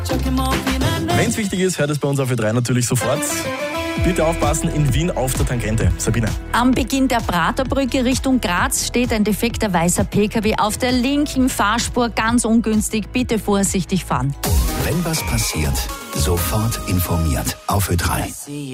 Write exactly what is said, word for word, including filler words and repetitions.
Wenn es wichtig ist, hört es bei uns auf Ö drei natürlich sofort. Bitte aufpassen, in Wien auf der Tangente. Sabine. Am Beginn der Praterbrücke Richtung Graz steht ein defekter weißer Pkw auf der linken Fahrspur, ganz ungünstig. Bitte vorsichtig fahren. Wenn was passiert, sofort informiert auf Ö drei.